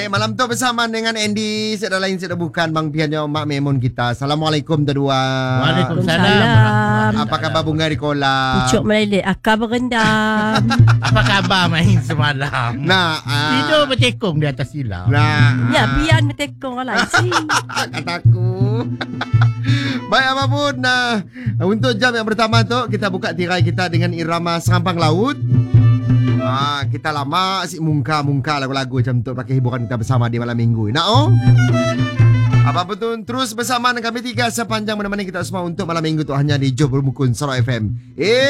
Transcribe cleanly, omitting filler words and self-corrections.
Malam tu bersama dengan Andy. Sedang lain sedang bukan Bang Pianyo Mak Memon kita. Assalamualaikum kedua. Waalaikumsalam. Apa khabar Bunga Rikola? Pucuk melilit, akar berendam. Apa khabar main semalam? Nah, Tidur bertekung di atas silau. nah, Ya, pian bertekong lah isi. kataku. Baik apapun, untuk jam yang pertama tu kita buka tirai kita dengan irama Serampang Laut. Kita lama asyik mungka lagu-lagu macam tu pakai hiburan kita bersama di malam minggu. Nak apa betul terus bersama dengan kami tiga sepanjang menemani kita semua untuk malam minggu tu hanya di Johor Mukun Sarawak FM.